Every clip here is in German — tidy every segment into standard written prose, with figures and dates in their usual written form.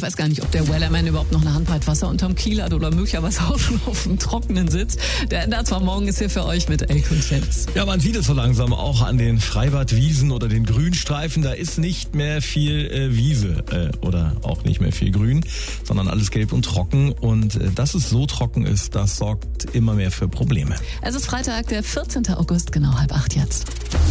weiß gar nicht, ob der Weatherman überhaupt noch eine Handbreit Wasser unterm Kiel hat oder möglicherweise auch schon auf dem Trockenen sitzt. Der NDR 2 Morgen ist hier für euch mit Elke und Jens. Ja, man sieht es so langsam auch an den Freibadwiesen oder den Grünstreifen. Da ist nicht mehr viel Wiese oder auch nicht mehr viel Grün, sondern alles gelb und trocken. Und dass es so trocken ist, das sorgt immer mehr für Probleme. Es ist Freitag, der 14. August, genau 7:30 jetzt.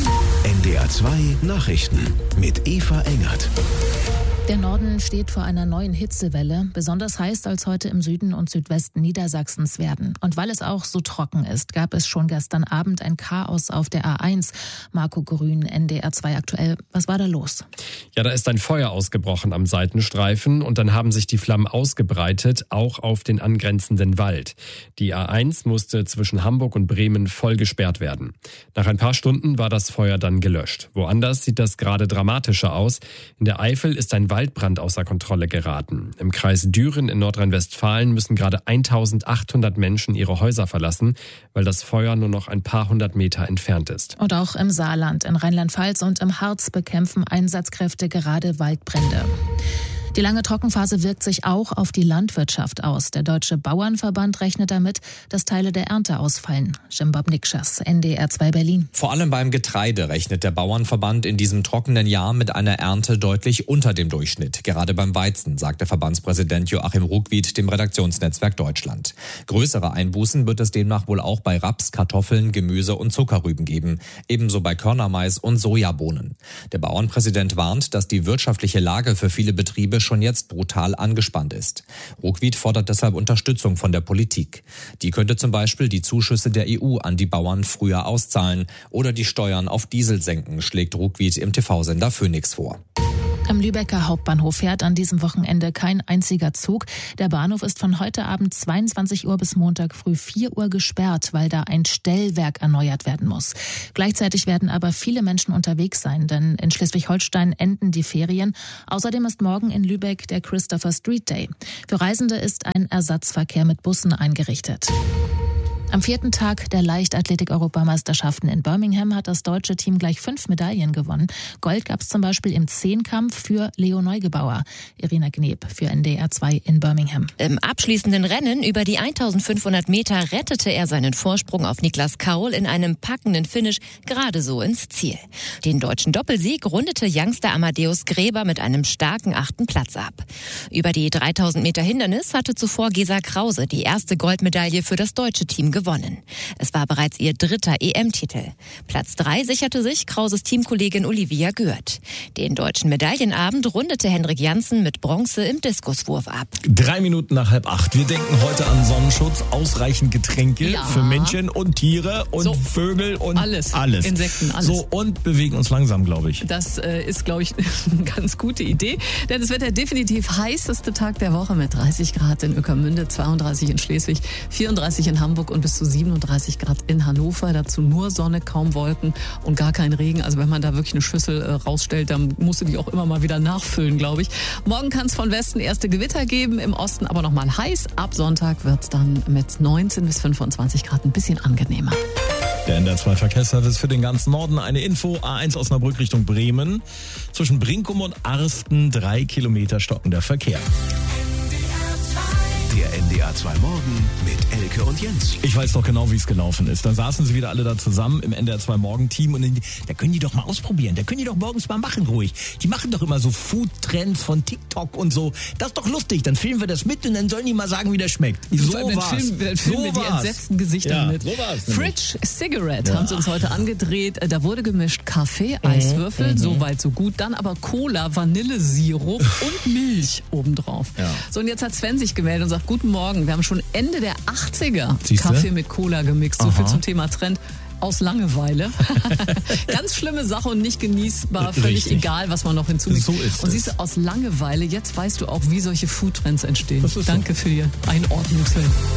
NDR 2 Nachrichten mit Eva Engert. Der Norden steht vor einer neuen Hitzewelle. Besonders heiß soll es heute im Süden und Südwesten Niedersachsens werden. Und weil es auch so trocken ist, gab es schon gestern Abend ein Chaos auf der A1. Marco Grün, NDR 2 aktuell. Was war da los? Ja, da ist ein Feuer ausgebrochen am Seitenstreifen und dann haben sich die Flammen ausgebreitet, auch auf den angrenzenden Wald. Die A1 musste zwischen Hamburg und Bremen voll gesperrt werden. Nach ein paar Stunden war das Feuer dann gelöscht. Woanders sieht das gerade dramatischer aus. In der Eifel ist ein Waldbrand außer Kontrolle geraten. Im Kreis Düren in Nordrhein-Westfalen müssen gerade 1800 Menschen ihre Häuser verlassen, weil das Feuer nur noch ein paar hundert Meter entfernt ist. Und auch im Saarland, in Rheinland-Pfalz und im Harz bekämpfen Einsatzkräfte gerade Waldbrände. Die lange Trockenphase wirkt sich auch auf die Landwirtschaft aus. Der Deutsche Bauernverband rechnet damit, dass Teile der Ernte ausfallen. Jimbab Nikschas, NDR 2 Berlin. Vor allem beim Getreide rechnet der Bauernverband in diesem trockenen Jahr mit einer Ernte deutlich unter dem Durchschnitt. Gerade beim Weizen, sagt der Verbandspräsident Joachim Ruckwied dem Redaktionsnetzwerk Deutschland. Größere Einbußen wird es demnach wohl auch bei Raps, Kartoffeln, Gemüse und Zuckerrüben geben. Ebenso bei Körnermais und Sojabohnen. Der Bauernpräsident warnt, dass die wirtschaftliche Lage für viele Betriebe schon jetzt brutal angespannt ist. Ruckwied fordert deshalb Unterstützung von der Politik. Die könnte zum Beispiel die Zuschüsse der EU an die Bauern früher auszahlen oder die Steuern auf Diesel senken, schlägt Ruckwied im TV-Sender Phoenix vor. Am Lübecker Hauptbahnhof fährt an diesem Wochenende kein einziger Zug. Der Bahnhof ist von heute Abend 22 Uhr bis Montag früh 4 Uhr gesperrt, weil da ein Stellwerk erneuert werden muss. Gleichzeitig werden aber viele Menschen unterwegs sein, denn in Schleswig-Holstein enden die Ferien. Außerdem ist morgen in Lübeck der Christopher Street Day. Für Reisende ist ein Ersatzverkehr mit Bussen eingerichtet. Am 4. Tag der Leichtathletik-Europameisterschaften in Birmingham hat das deutsche Team gleich 5 Medaillen gewonnen. Gold gab es zum Beispiel im Zehnkampf für Leo Neugebauer. Irina Gneb für NDR 2 in Birmingham. Im abschließenden Rennen über die 1500 Meter rettete er seinen Vorsprung auf Niklas Kaul in einem packenden Finish gerade so ins Ziel. Den deutschen Doppelsieg rundete Youngster Amadeus Gräber mit einem starken 8. Platz ab. Über die 3000 Meter Hindernis hatte zuvor Gesa Krause die erste Goldmedaille für das deutsche Team gewonnen. Es war bereits ihr 3. EM-Titel. Platz 3 sicherte sich Krauses Teamkollegin Olivia Gürt. Den deutschen Medaillenabend rundete Hendrik Janssen mit Bronze im Diskuswurf ab. 3 Minuten nach 7:30. Wir denken heute an Sonnenschutz, ausreichend Getränke für Menschen und Tiere und Vögel und alles. Insekten, alles. So, und bewegen uns langsam, glaube ich. Das ist, glaube ich, eine ganz gute Idee. Denn es wird der definitiv heißeste Tag der Woche mit 30 Grad in Ueckermünde, 32 in Schleswig, 34 in Hamburg und bis zu 37 Grad in Hannover. Dazu nur Sonne, kaum Wolken und gar kein Regen. Also wenn man da wirklich eine Schüssel rausstellt, dann musst du die auch immer mal wieder nachfüllen, glaube ich. Morgen kann es von Westen erste Gewitter geben, im Osten aber noch mal heiß. Ab Sonntag wird es dann mit 19 bis 25 Grad ein bisschen angenehmer. Der NDR 2 Verkehrsservice für den ganzen Norden. Eine Info, A1 Osnabrück Richtung Bremen. Zwischen Brinkum und Arsten 3 Kilometer stockender Verkehr. Der NDR 2 Morgen mit Elke und Jens. Ich weiß doch genau, wie es gelaufen ist. Dann saßen sie wieder alle da zusammen im NDR 2 Morgen-Team und da können die doch mal ausprobieren. Da können die doch morgens mal machen, ruhig. Die machen doch immer so Food-Trends von TikTok und so. Das ist doch lustig. Dann filmen wir das mit und dann sollen die mal sagen, wie das schmeckt. So filmen wir die entsetzten Gesichter mit. So war's. Fridge Cigarette haben sie uns heute angedreht. Da wurde gemischt Kaffee, Eiswürfel, so weit, so gut. Dann aber Cola, Vanillesirup und Milch obendrauf. Ja. So, und jetzt hat Sven sich gemeldet und sagt, guten Morgen, wir haben schon Ende der 80er Siehste? Kaffee mit Cola gemixt. So viel zum Thema Trend. Aus Langeweile. Ganz schlimme Sache und nicht genießbar. Völlig Richtig. egal, was man noch hinzumixt. So ist und es. siehst du, aus Langeweile, jetzt weißt du auch, wie solche Foodtrends entstehen. Das ist Danke für die Einordnungshilfe.